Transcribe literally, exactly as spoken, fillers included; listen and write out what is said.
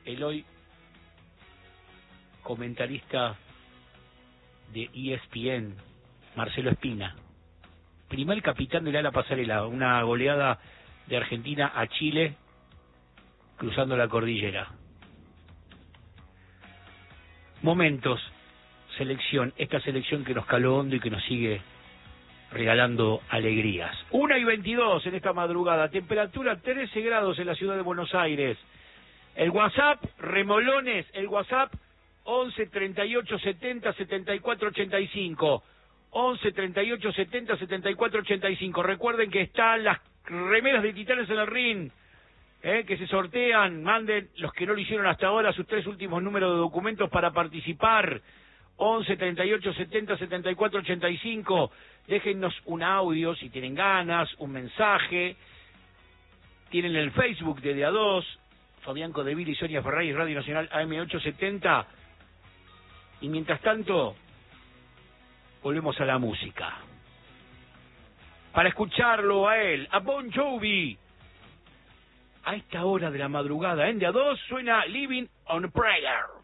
el hoy comentarista de E S P N, Marcelo Espina, primer capitán de la pasarela, una goleada de Argentina a Chile cruzando la cordillera. Momentos, selección, esta selección que nos caló hondo y que nos sigue regalando alegrías. Una y veintidós en esta madrugada, temperatura trece grados en la ciudad de Buenos Aires. El WhatsApp, remolones, el WhatsApp once treinta y ocho setenta setenta y cuatro ochenta y cinco. once treinta y ocho setenta setenta y cuatro ochenta y cinco. Recuerden que están las remeras de Titanes en el ring, eh, que se sortean. Manden los que no lo hicieron hasta ahora sus tres últimos números de documentos para participar. once treinta y ocho setenta setenta y cuatro ochenta y cinco. Déjennos un audio si tienen ganas, un mensaje. Tienen el Facebook de De A dos, Fabián Codeville y Sonia Ferrari, Radio Nacional A M ochocientos setenta. Y mientras tanto, volvemos a la música. Para escucharlo a él, a Bon Jovi, a esta hora de la madrugada, en De A dos suena Living on a Prayer.